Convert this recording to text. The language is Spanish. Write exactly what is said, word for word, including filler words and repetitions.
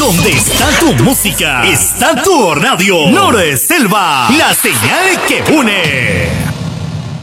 Donde está tu música, está tu radio. Lore Selva, la señal que une.